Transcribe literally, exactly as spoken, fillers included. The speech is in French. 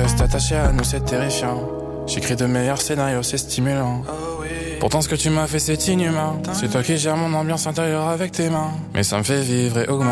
reste attaché à nous, c'est terrifiant. J'écris de meilleurs scénarios, c'est stimulant. Pourtant ce que tu m'as fait c'est inhumain. C'est toi qui gères mon ambiance intérieure avec tes mains. Mais ça me fait vivre et augmenter.